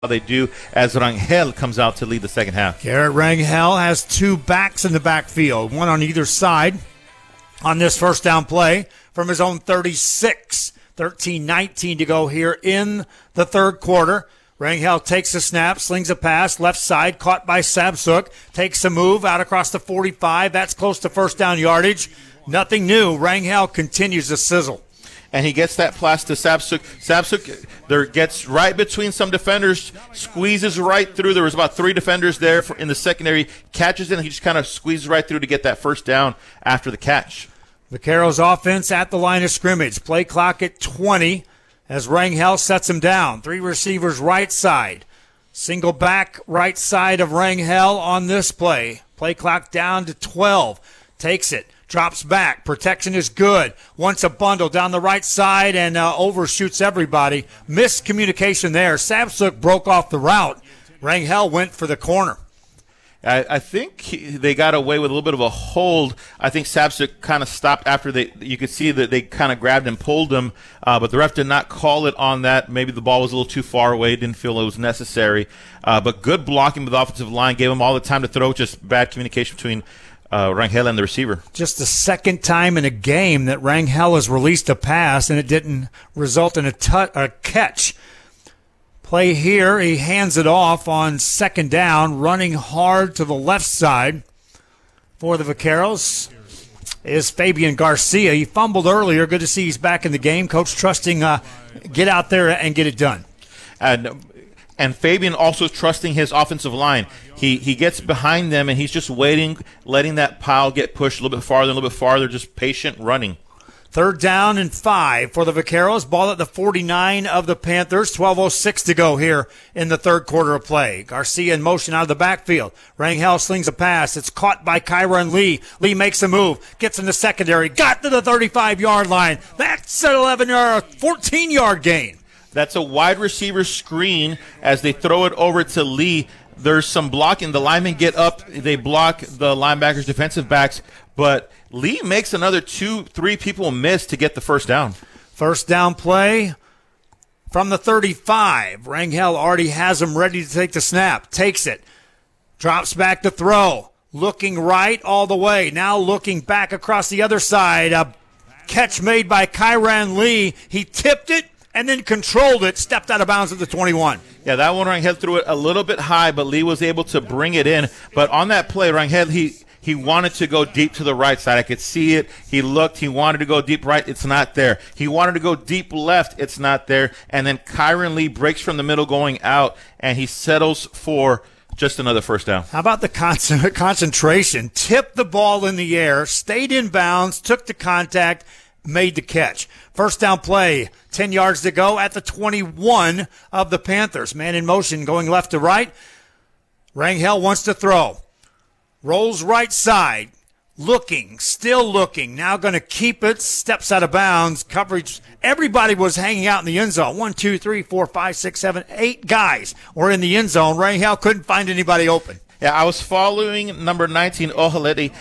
they do as Rangel comes out to lead the second half. Garrett Rangel has two backs in the backfield, one on either side on this first down play from his own 36. 13-19 to go here in the third quarter. Rangel takes a snap, slings a pass, left side, caught by Sabsuk, takes a move out across the 45. That's close to first down yardage. Nothing new. Rangel continues to sizzle. And he gets that pass to Sabsuk. Sabsuk there gets right between some defenders, squeezes right through. There was about three defenders there in the secondary, catches it, and he just kind of squeezes right through to get that first down after the catch. Vaqueros offense at the line of scrimmage. Play clock at 20 as Rangel sets him down. Three receivers right side. Single back right side of Rangel on this play. Play clock down to 12. Takes it. Drops back. Protection is good. Wants a bundle down the right side and overshoots everybody. Miscommunication there. Sabsuk broke off the route. Rangel went for the corner. I think they got away with a little bit of a hold. I think Sabsuk kind of stopped after you could see that they kind of grabbed and pulled him, but the ref did not call it on that. Maybe the ball was a little too far away, didn't feel it was necessary. But good blocking with the offensive line, gave him all the time to throw, just bad communication between Rangel and the receiver. Just the second time in a game that Rangel has released a pass and it didn't result in a catch. Play here, he hands it off on second down, running hard to the left side for the Vaqueros is Fabian Garcia. He fumbled earlier. Good to see he's back in the game. Coach trusting get out there and get it done. And Fabian also trusting his offensive line. He gets behind them, and he's just waiting, letting that pile get pushed a little bit farther, just patient running. Third down and 5 for the Vaqueros. Ball at the 49 of the Panthers. 12:06 to go here in the third quarter of play. Garcia in motion out of the backfield. Rangel slings a pass. It's caught by Kyron Lee. Lee makes a move. Gets in the secondary. Got to the 35-yard line. That's an 14-yard gain. That's a wide receiver screen as they throw it over to Lee. There's some blocking. The linemen get up. They block the linebackers, defensive backs. But Lee makes another 2-3 people miss to get the first down. First down play from the 35. Rangel already has him ready to take the snap. Takes it. Drops back to throw. Looking right all the way. Now looking back across the other side. A catch made by Kyron Lee. He tipped it and then controlled it. Stepped out of bounds at the 21. Yeah, that one Rangel threw it a little bit high, but Lee was able to bring it in. But on that play, Rangel, he wanted to go deep to the right side. I could see it. He looked. He wanted to go deep right. It's not there. He wanted to go deep left. It's not there. And then Kyron Lee breaks from the middle going out, and he settles for just another first down. How about the concentration? Tipped the ball in the air, stayed in bounds, took the contact, made the catch. First down play, 10 yards to go at the 21 of the Panthers. Man in motion going left to right. Rangel wants to throw. Rolls right side. Looking, still looking. Now going to keep it. Steps out of bounds. Coverage. Everybody was hanging out in the end zone. 1, 2, 3, 4, 5, 6, 7, 8 guys were in the end zone. Rangel couldn't find anybody open. Yeah, I was following number 19, Ohaledi.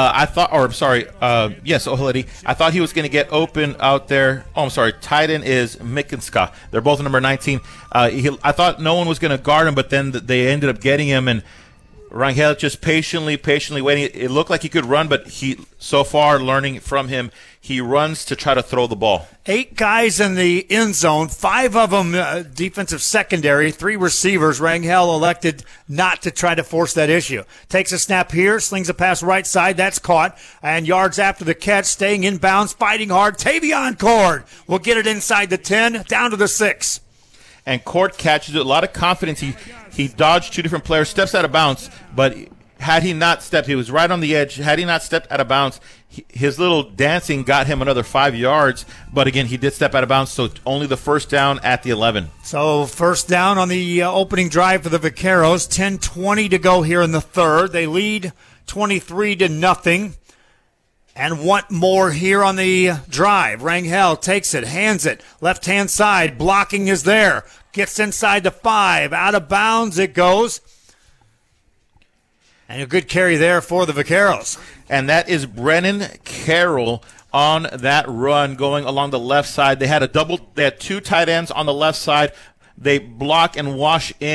Ohaledi. I thought he was going to get open out there. Oh, I'm sorry. Tight end is Mikinska. They're both number 19. I thought no one was going to guard him, but then they ended up getting him, and Rangel just patiently waiting. It looked like he could run, but so far learning from him, he runs to try to throw the ball. 8 guys in the end zone, 5 of them defensive secondary, 3 receivers. Rangel elected not to try to force that issue. Takes a snap here, slings a pass right side. That's caught. And yards after the catch, staying in bounds, fighting hard. Tavion Cord will get it inside the 10, down to the 6. And Cord catches it. A lot of confidence. He dodged 2 different players, steps out of bounds, but had he not stepped, he was right on the edge. Had he not stepped out of bounds, his little dancing got him another 5 yards. But again, he did step out of bounds, so only the first down at the 11. So first down on the opening drive for the Vaqueros. 10:20 to go here in the third. They lead 23-0. And want more here on the drive. Rangel takes it, hands it. Left-hand side, blocking is there. Gets inside the 5. Out of bounds it goes. And a good carry there for the Vaqueros. And that is Brennan Carroll on that run going along the left side. They had 2 tight ends on the left side. they block and wash in.